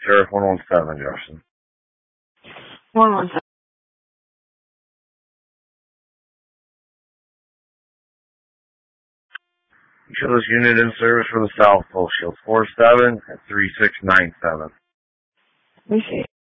Sheriff 117, Jefferson. 117. You show this unit in service for the South Pole Shield 47 at 3697. Let me see.